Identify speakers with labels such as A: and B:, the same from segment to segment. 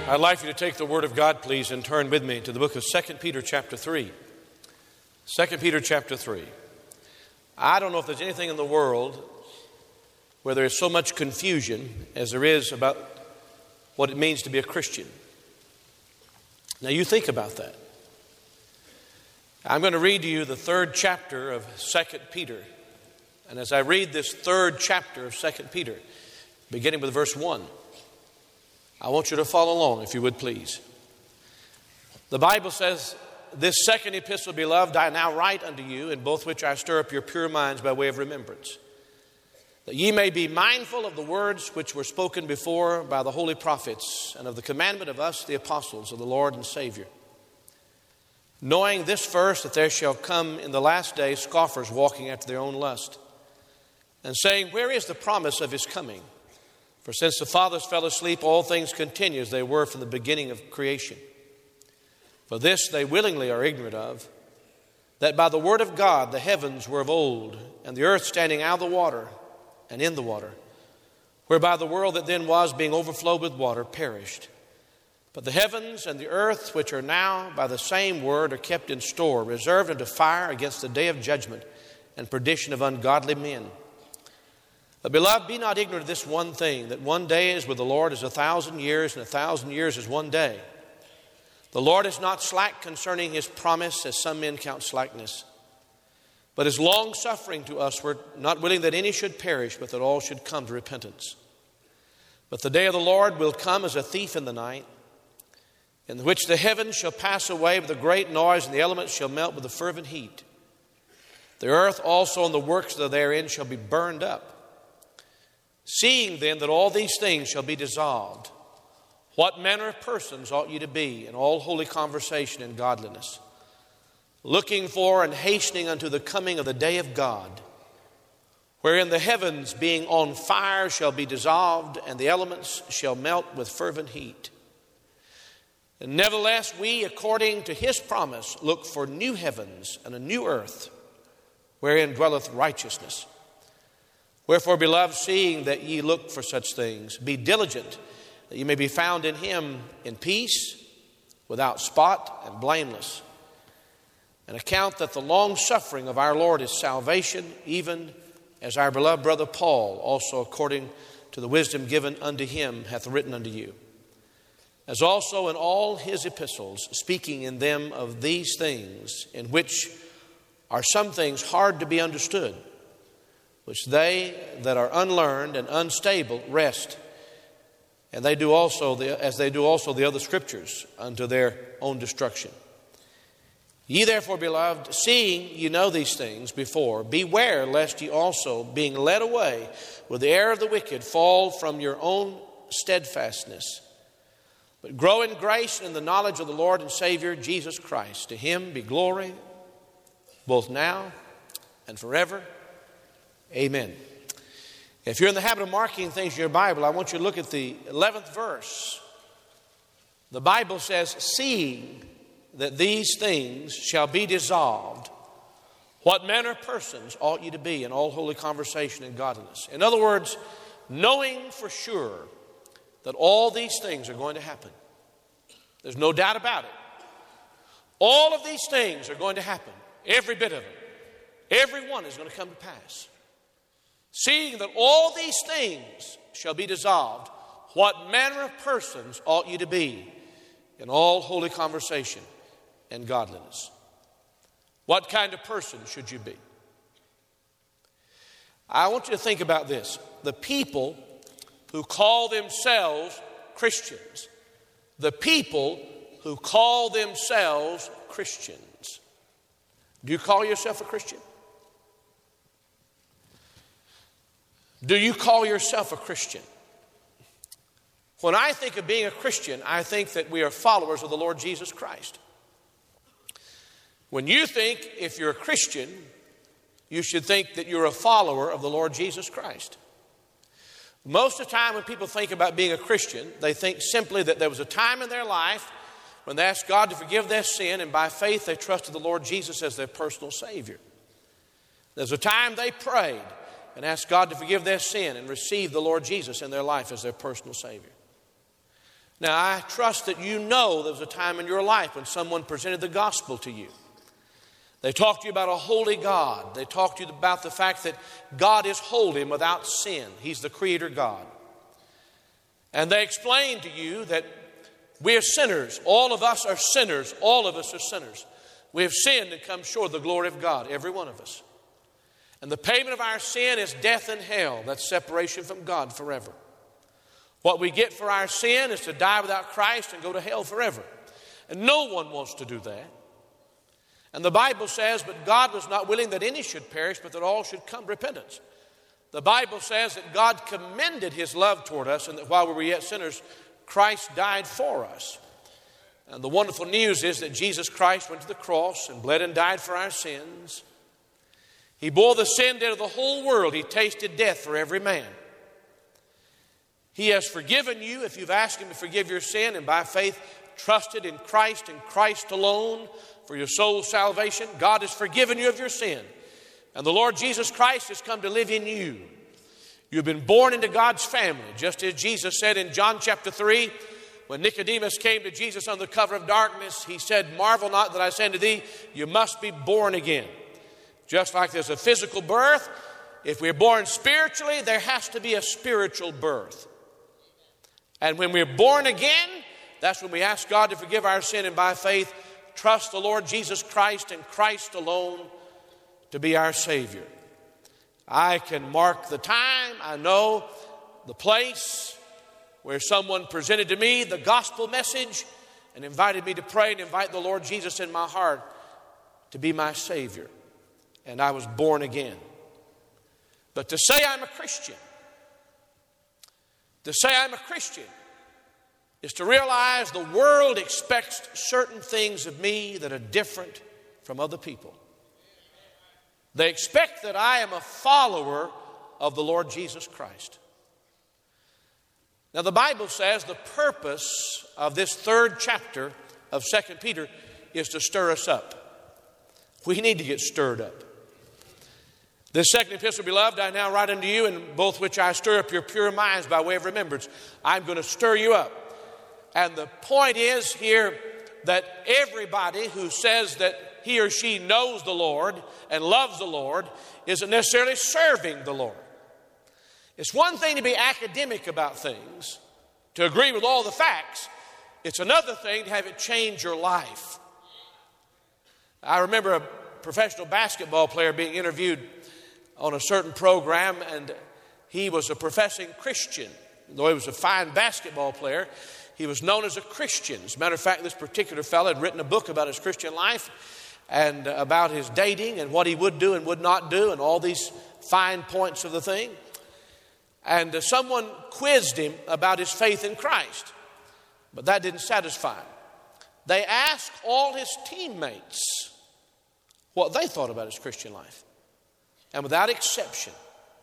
A: I'd like you to take the Word of God, please, and turn with me to the book of 2 Peter chapter 3. 2 Peter chapter 3. I don't know if there's anything in the world where there is so much confusion as there is about what it means to be a Christian. Now you think about that. I'm going to read to you the 3rd chapter of 2 Peter. And as I read this 3rd chapter of 2 Peter, beginning with verse 1, I want you to follow along, if you would please. The Bible says, "This second epistle, beloved, I now write unto you, in both which I stir up your pure minds by way of remembrance, that ye may be mindful of the words which were spoken before by the holy prophets, and of the commandment of us, the apostles of the Lord and Savior. Knowing this first, that there shall come in the last days scoffers walking after their own lust, and saying, Where is the promise of his coming? For since the fathers fell asleep, all things continue as they were from the beginning of creation. For this they willingly are ignorant of, that by the word of God the heavens were of old, and the earth standing out of the water and in the water, whereby the world that then was, being overflowed with water, perished. But the heavens and the earth, which are now by the same word, are kept in store, reserved unto fire against the day of judgment and perdition of ungodly men. But, beloved, be not ignorant of this one thing, that one day is with the Lord as 1,000 years, and 1,000 years is one day. The Lord is not slack concerning his promise, as some men count slackness, but is long-suffering to usward, not willing that any should perish, but that all should come to repentance. But the day of the Lord will come as a thief in the night, in which the heavens shall pass away with a great noise, and the elements shall melt with a fervent heat. The earth also and the works that are therein shall be burned up. Seeing then that all these things shall be dissolved, what manner of persons ought ye to be in all holy conversation and godliness, looking for and hastening unto the coming of the day of God, wherein the heavens being on fire shall be dissolved, and the elements shall melt with fervent heat. And nevertheless we, according to his promise, look for new heavens and a new earth, wherein dwelleth righteousness. Wherefore, beloved, seeing that ye look for such things, be diligent that ye may be found in him in peace, without spot and blameless. And account that the long suffering of our Lord is salvation, even as our beloved brother Paul, also according to the wisdom given unto him, hath written unto you. As also in all his epistles, speaking in them of these things, in which are some things hard to be understood, which they that are unlearned and unstable wrest, and they do also as they do also the other scriptures unto their own destruction. Ye therefore, beloved, seeing ye know these things before, beware lest ye also, being led away with the error of the wicked, fall from your own steadfastness. But grow in grace and in the knowledge of the Lord and Savior Jesus Christ. To him be glory, both now and forever. Amen. If you're in the habit of marking things in your Bible, I want you to look at the 11th verse. The Bible says, seeing that these things shall be dissolved, what manner of persons ought ye to be in all holy conversation and godliness? In other words, knowing for sure that all these things are going to happen. There's no doubt about it. All of these things are going to happen. Every bit of them. Every one is going to come to pass. Seeing that all these things shall be dissolved, what manner of persons ought you to be in all holy conversation and godliness? What kind of person should you be? I want you to think about this. The people who call themselves Christians. The people who call themselves Christians. Do you call yourself a Christian? Do you call yourself a Christian? When I think of being a Christian, I think that we are followers of the Lord Jesus Christ. When you think, if you're a Christian, you should think that you're a follower of the Lord Jesus Christ. Most of the time when people think about being a Christian, they think simply that there was a time in their life when they asked God to forgive their sin, and by faith they trusted the Lord Jesus as their personal Savior. There's a time they prayed and asked God to forgive their sin and receive the Lord Jesus in their life as their personal Savior. Now, I trust that you know there was a time in your life when someone presented the gospel to you. They talked to you about a holy God. They talked to you about the fact that God is holy and without sin. He's the Creator God. And they explained to you that we are sinners. All of us are sinners. All of us are sinners. We have sinned and come short of the glory of God, every one of us. And the payment of our sin is death and hell. That's separation from God forever. What we get for our sin is to die without Christ and go to hell forever. And no one wants to do that. And the Bible says, but God was not willing that any should perish, but that all should come to repentance. The Bible says that God commended His love toward us, and that while we were yet sinners, Christ died for us. And the wonderful news is that Jesus Christ went to the cross and bled and died for our sins. He bore the sin debt of the whole world. He tasted death for every man. He has forgiven you if you've asked Him to forgive your sin and by faith trusted in Christ and Christ alone for your soul's salvation. God has forgiven you of your sin. And the Lord Jesus Christ has come to live in you. You've been born into God's family, just as Jesus said in John chapter 3, when Nicodemus came to Jesus on the cover of darkness, He said, marvel not that I say unto thee, you must be born again. Just like there's a physical birth, if we're born spiritually, there has to be a spiritual birth. And when we're born again, that's when we ask God to forgive our sin and by faith trust the Lord Jesus Christ and Christ alone to be our Savior. I can mark the time, I know the place where someone presented to me the gospel message and invited me to pray and invite the Lord Jesus in my heart to be my Savior. And I was born again. But to say I'm a Christian, is to realize the world expects certain things of me that are different from other people. They expect that I am a follower of the Lord Jesus Christ. Now, the Bible says the purpose of this third chapter of 2 Peter is to stir us up. We need to get stirred up. This second epistle, beloved, I now write unto you, in both which I stir up your pure minds by way of remembrance. I'm going to stir you up. And the point is here that everybody who says that he or she knows the Lord and loves the Lord isn't necessarily serving the Lord. It's one thing to be academic about things, to agree with all the facts. It's another thing to have it change your life. I remember a professional basketball player being interviewed on a certain program, and he was a professing Christian. Though he was a fine basketball player, he was known as a Christian. As a matter of fact, this particular fellow had written a book about his Christian life and about his dating and what he would do and would not do and all these fine points of the thing. And someone quizzed him about his faith in Christ, but that didn't satisfy him. They asked all his teammates what they thought about his Christian life. And without exception,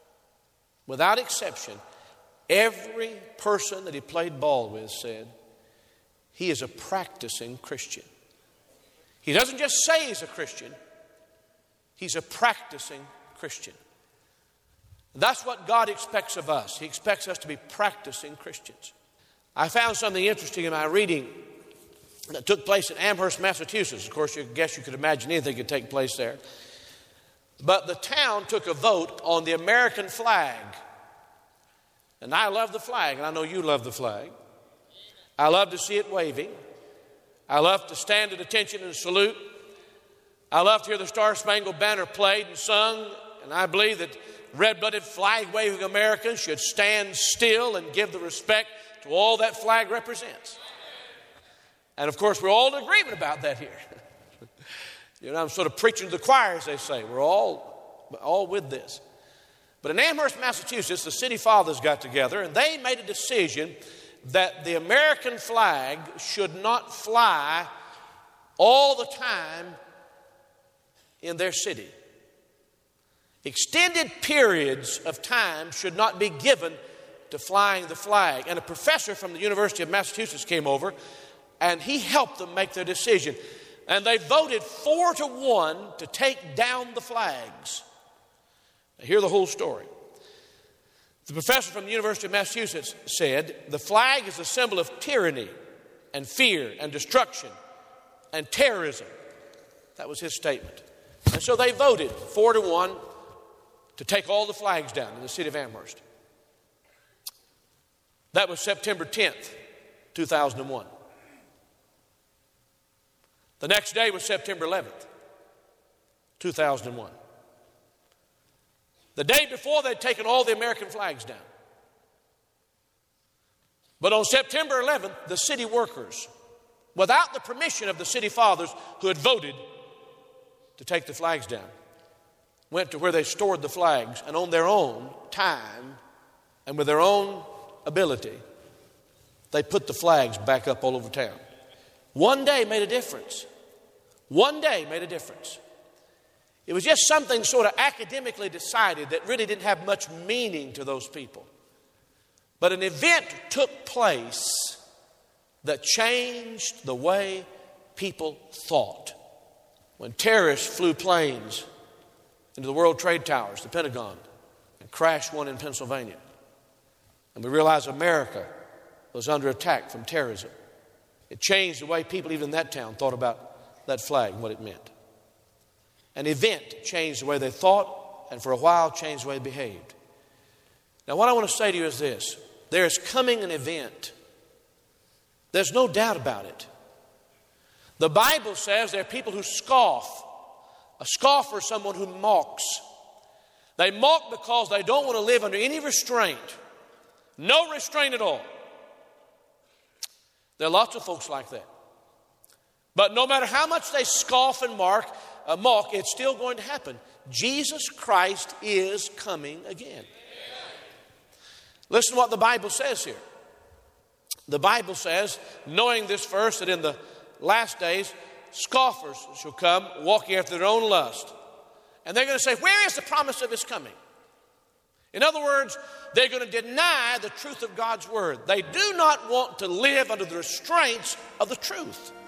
A: every person that he played ball with said, he is a practicing Christian. He doesn't just say he's a Christian, he's a practicing Christian. That's what God expects of us. He expects us to be practicing Christians. I found something interesting in my reading that took place in Amherst, Massachusetts. Of course, you could imagine anything could take place there. But the town took a vote on the American flag. And I love the flag, and I know you love the flag. I love to see it waving. I love to stand at attention and salute. I love to hear the Star-Spangled Banner played and sung. And I believe that red-blooded flag-waving Americans should stand still and give the respect to all that flag represents. And of course, we're all in agreement about that here. You know, I'm sort of preaching to the choir, as they say. We're all with this. But in Amherst, Massachusetts, the city fathers got together and they made a decision that the American flag should not fly all the time in their city. Extended periods of time should not be given to flying the flag. And a professor from the University of Massachusetts came over and he helped them make their decision. And they voted 4-1 to take down the flags. Now, hear the whole story. The professor from the University of Massachusetts said, the flag is a symbol of tyranny and fear and destruction and terrorism. That was his statement. And so they voted 4-1 to take all the flags down in the city of Amherst. That was September 10th, 2001. The next day was September 11th, 2001. The day before, they'd taken all the American flags down. But on September 11th, the city workers, without the permission of the city fathers who had voted to take the flags down, went to where they stored the flags, and on their own time and with their own ability, they put the flags back up all over town. One day made a difference. One day made a difference. It was just something sort of academically decided that really didn't have much meaning to those people. But an event took place that changed the way people thought. When terrorists flew planes into the World Trade Towers, the Pentagon, and crashed one in Pennsylvania. And we realized America was under attack from terrorism. It changed the way people even in that town thought about that flag and what it meant. An event changed the way they thought, and for a while changed the way they behaved. Now, what I want to say to you is this. There is coming an event. There's no doubt about it. The Bible says there are people who scoff. A scoffer is someone who mocks. They mock because they don't want to live under any restraint. No restraint at all. There are lots of folks like that. But no matter how much they scoff and mock, it's still going to happen. Jesus Christ is coming again. Listen to what the Bible says here. The Bible says, knowing this verse, that in the last days, scoffers shall come, walking after their own lust. And they're going to say, where is the promise of his coming? In other words, they're going to deny the truth of God's word. They do not want to live under the restraints of the truth.